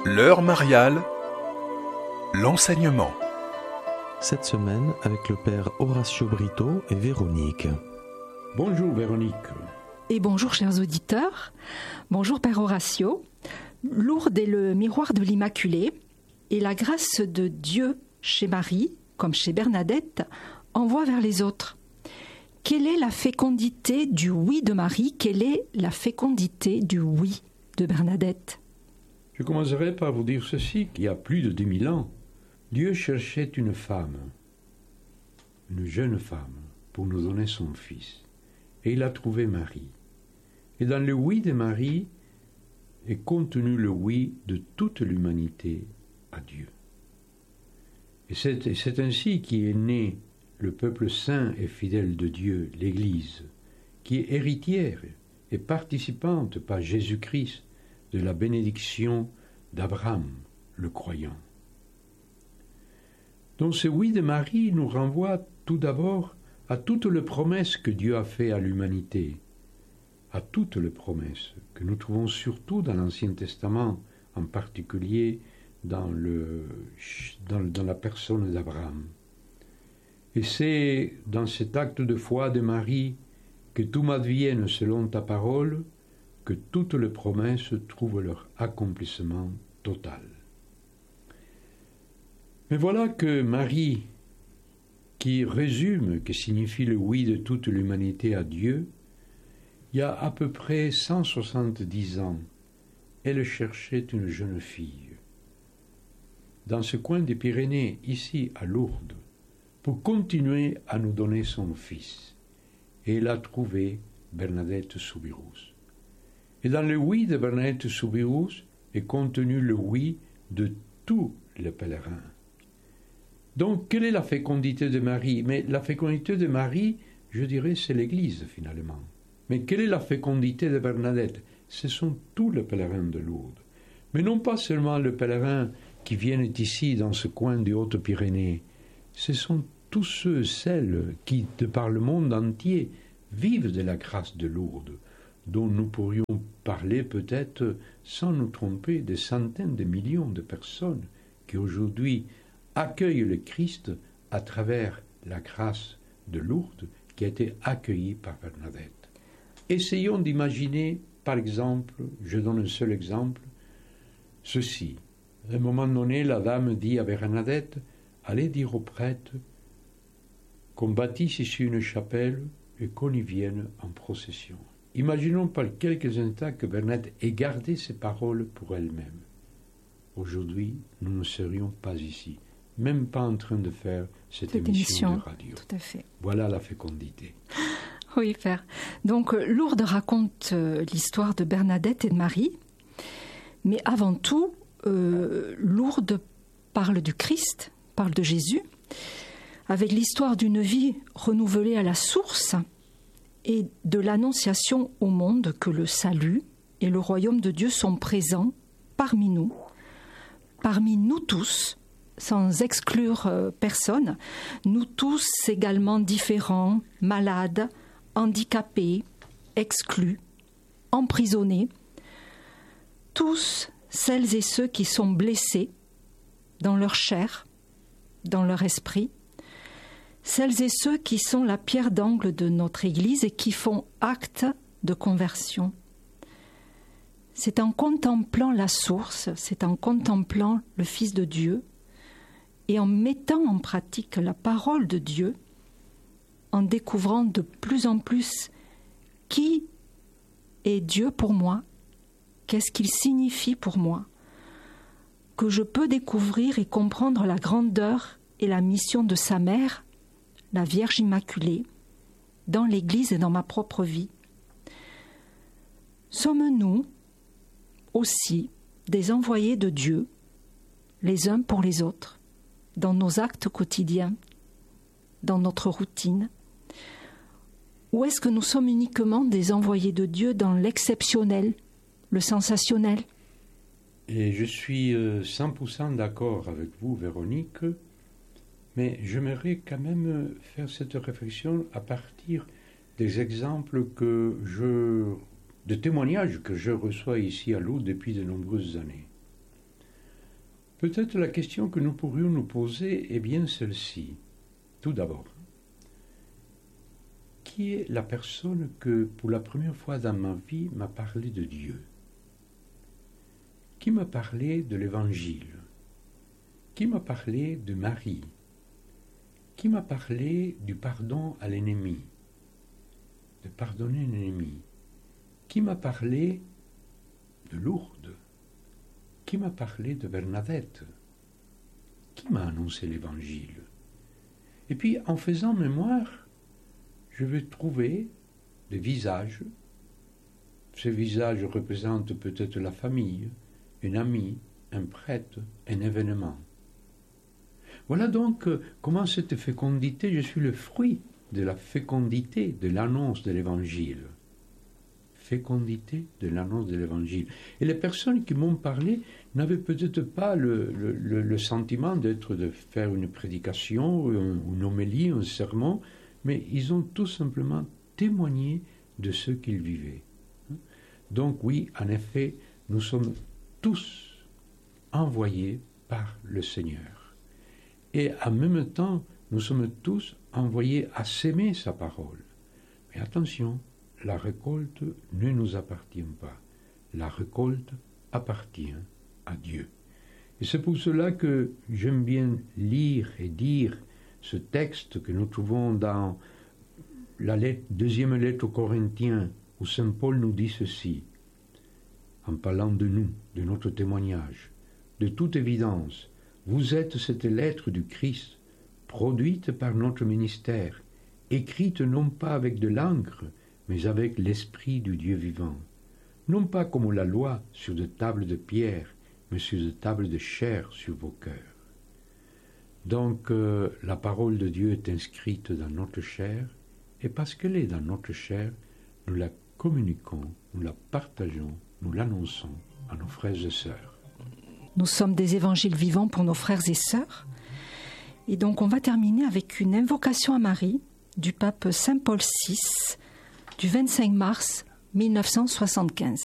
L'heure mariale, l'enseignement. Cette semaine avec le père Horacio Brito et Véronique. Bonjour Véronique. Et bonjour chers auditeurs. Bonjour père Horacio. Lourdes est le miroir de l'Immaculée et la grâce de Dieu chez Marie, comme chez Bernadette, envoie vers les autres. Quelle est la fécondité du oui de Marie? Quelle est la fécondité du oui de Bernadette? Je commencerai par vous dire ceci, qu'il y a plus de 2000 ans, Dieu cherchait une femme, une jeune femme, pour nous donner son fils. Et il a trouvé Marie. Et dans le oui de Marie est contenu le oui de toute l'humanité à Dieu. Et c'est ainsi qu'est né le peuple saint et fidèle de Dieu, l'Église, qui est héritière et participante par Jésus-Christ de la bénédiction d'Abraham, le croyant. Donc ce oui de Marie nous renvoie tout d'abord à toutes les promesses que Dieu a faites à l'humanité, à toutes les promesses que nous trouvons surtout dans l'Ancien Testament, en particulier dans la personne d'Abraham. Et c'est dans cet acte de foi de Marie que tout m'advienne selon ta parole, que toutes les promesses trouvent leur accomplissement total. Mais voilà que Marie, qui résume, que signifie le oui de toute l'humanité à Dieu, il y a à peu près 170 ans, elle cherchait une jeune fille. Dans ce coin des Pyrénées, ici à Lourdes, pour continuer à nous donner son fils. Et elle a trouvé Bernadette Soubirous. Et dans le oui de Bernadette Soubirous est contenu le oui de tous les pèlerins. Donc, quelle est la fécondité de Marie? Mais la fécondité de Marie, je dirais, c'est l'Église finalement. Mais quelle est la fécondité de Bernadette? Ce sont tous les pèlerins de Lourdes. Mais non pas seulement les pèlerins qui viennent ici, dans ce coin des Hautes-Pyrénées. Ce sont tous ceux, celles qui, de par le monde entier, vivent de la grâce de Lourdes, dont nous pourrions parler peut-être, sans nous tromper, des centaines de millions de personnes qui aujourd'hui accueillent le Christ à travers la grâce de Lourdes qui a été accueillie par Bernadette. Essayons d'imaginer, par exemple, je donne un seul exemple, ceci. À un moment donné, la dame dit à Bernadette, allez dire aux prêtres qu'on bâtisse ici une chapelle et qu'on y vienne en procession. Imaginons par quelques instants que Bernadette ait gardé ses paroles pour elle-même. Aujourd'hui, nous ne serions pas ici, même pas en train de faire cette émission de radio. Tout à fait. Voilà la fécondité. Oui, père. Donc, Lourdes raconte l'histoire de Bernadette et de Marie, mais avant tout, Lourdes parle du Christ, parle de Jésus, avec l'histoire d'une vie renouvelée à la source et de l'annonciation au monde que le salut et le royaume de Dieu sont présents parmi nous tous, sans exclure personne, nous tous également différents, malades, handicapés, exclus, emprisonnés, tous celles et ceux qui sont blessés dans leur chair, dans leur esprit, celles et ceux qui sont la pierre d'angle de notre Église et qui font acte de conversion. C'est en contemplant la source, c'est en contemplant le Fils de Dieu et en mettant en pratique la parole de Dieu, en découvrant de plus en plus qui est Dieu pour moi, qu'est-ce qu'il signifie pour moi, que je peux découvrir et comprendre la grandeur et la mission de sa mère, la Vierge Immaculée, dans l'Église et dans ma propre vie. Sommes-nous aussi des envoyés de Dieu, les uns pour les autres, dans nos actes quotidiens, dans notre routine? Ou est-ce que nous sommes uniquement des envoyés de Dieu dans l'exceptionnel, le sensationnel? Et je suis 100% d'accord avec vous, Véronique, mais j'aimerais quand même faire cette réflexion à partir des exemples de témoignages que je reçois ici à Lourdes depuis de nombreuses années. Peut-être la question que nous pourrions nous poser est bien celle-ci. Tout d'abord, qui est la personne que, pour la première fois dans ma vie, m'a parlé de Dieu? Qui m'a parlé de l'Évangile? Qui m'a parlé de Marie? Qui m'a parlé du pardon à l'ennemi? De pardonner un ennemi? Qui m'a parlé de Lourdes? Qui m'a parlé de Bernadette? Qui m'a annoncé l'Évangile? Et puis, en faisant mémoire, je vais trouver des visages. Ces visages représentent peut-être la famille, un ami, un prêtre, un événement. Voilà donc comment cette fécondité, je suis le fruit de la fécondité de l'annonce de l'Évangile. Fécondité de l'annonce de l'Évangile. Et les personnes qui m'ont parlé n'avaient peut-être pas le sentiment de faire une prédication, une homélie, un sermon, mais ils ont tout simplement témoigné de ce qu'ils vivaient. Donc oui, en effet, nous sommes tous envoyés par le Seigneur. Et en même temps, nous sommes tous envoyés à s'aimer sa parole. Mais attention, la récolte ne nous appartient pas. La récolte appartient à Dieu. Et c'est pour cela que j'aime bien lire et dire ce texte que nous trouvons dans la deuxième lettre aux Corinthiens, où Saint Paul nous dit ceci, en parlant de nous, de notre témoignage. De toute évidence, vous êtes cette lettre du Christ, produite par notre ministère, écrite non pas avec de l'encre, mais avec l'Esprit du Dieu vivant, non pas comme la loi sur des tables de pierre, mais sur des tables de chair sur vos cœurs. Donc la parole de Dieu est inscrite dans notre chair, et parce qu'elle est dans notre chair, nous la communiquons, nous la partageons, nous l'annonçons à nos frères et sœurs. Nous sommes des évangiles vivants pour nos frères et sœurs. Et donc on va terminer avec une invocation à Marie du pape Saint Paul VI du 25 mars 1975.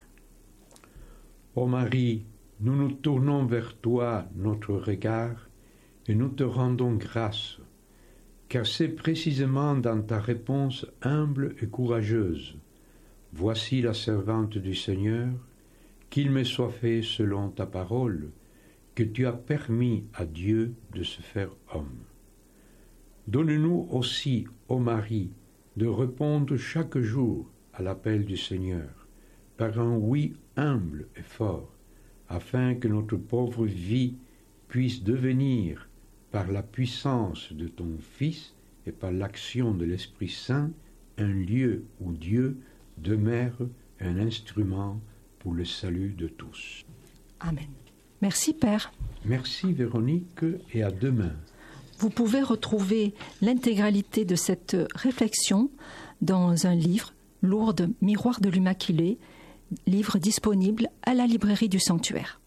Ô Marie, nous nous tournons vers toi notre regard et nous te rendons grâce, car c'est précisément dans ta réponse humble et courageuse, voici la servante du Seigneur, qu'il me soit fait selon ta parole, que tu as permis à Dieu de se faire homme. Donne-nous aussi, ô Marie, de répondre chaque jour à l'appel du Seigneur, par un oui humble et fort, afin que notre pauvre vie puisse devenir, par la puissance de ton Fils et par l'action de l'Esprit Saint, un lieu où Dieu demeure un instrument pour le salut de tous. Amen. Merci Père. Merci Véronique et à demain. Vous pouvez retrouver l'intégralité de cette réflexion dans un livre, Lourdes, Miroir de l'Immaculée, livre disponible à la librairie du Sanctuaire.